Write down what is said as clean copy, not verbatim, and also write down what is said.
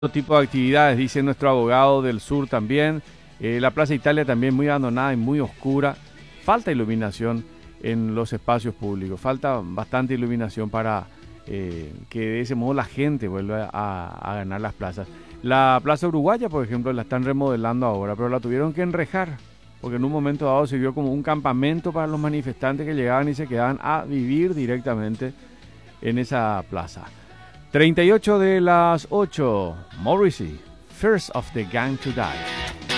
Todo tipo de actividades, dice nuestro abogado del sur también. La Plaza Italia también muy abandonada y muy oscura. Falta iluminación en los espacios públicos. Falta bastante iluminación para que de ese modo la gente vuelva a ganar las plazas. La Plaza Uruguaya, por ejemplo, la están remodelando ahora, pero la tuvieron que enrejar, porque en un momento dado sirvió como un campamento para los manifestantes que llegaban y se quedaban a vivir directamente en esa plaza. 38 de las 8, Morrissey, First of the Gang to Die.